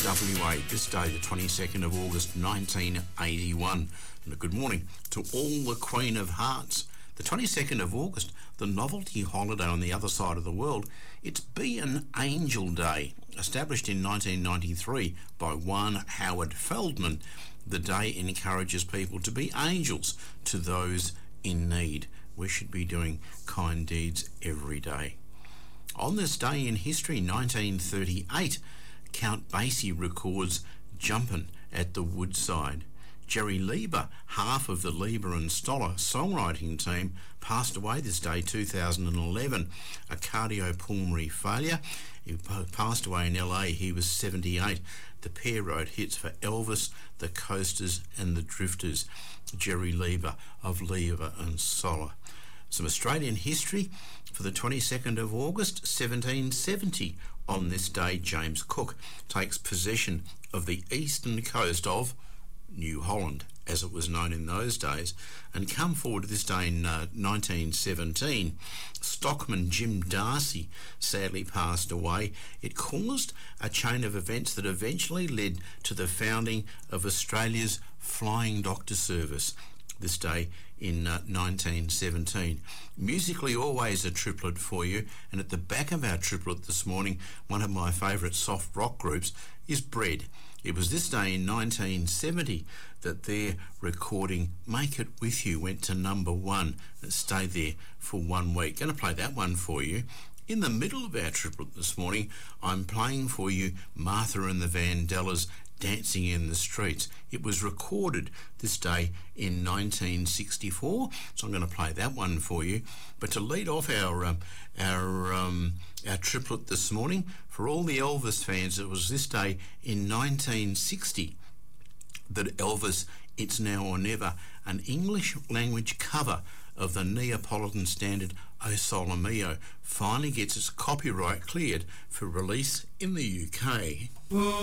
WA, this day, the 22nd of August 1981. And a good morning to all the Queen of Hearts. The 22nd of August, the novelty holiday on the other side of the world, it's Be an Angel Day. Established in 1993 by one Howard Feldman, the day encourages people to be angels to those in need. We should be doing kind deeds every day. On this day in history, 1938, Count Basie records Jumpin' at the Woodside. Jerry Leiber, half of the Leiber and Stoller songwriting team, passed away this day, 2011, a cardiopulmonary failure. He passed away in LA. He was 78. The pair wrote hits for Elvis, the Coasters and the Drifters. Jerry Leiber of Leiber and Stoller. Some Australian history for the 22nd of August 1770. On this day, James Cook takes possession of the eastern coast of New Holland, as it was known in those days. And come forward to this day in 1917, stockman Jim Darcy sadly passed away. It caused a chain of events that eventually led to the founding of Australia's Flying Doctor Service. This day in 1917. Musically, always a triplet for you, and at the back of our triplet this morning, one of my favourite soft rock groups is Bread. It was this day in 1970 that their recording Make It With You went to number one. It stayed there for 1 week. Going to play that one for you. In the middle of our triplet this morning, I'm playing for you Martha and the Vandellas, Dancing in the Streets. It was recorded this day in 1964, so I'm going to play that one for you. But to lead off our triplet this morning, for all the Elvis fans, it was this day in 1960 that Elvis, It's Now or Never, an English language cover of the Neapolitan standard O Sole Mio, finally gets its copyright cleared for release in the UK.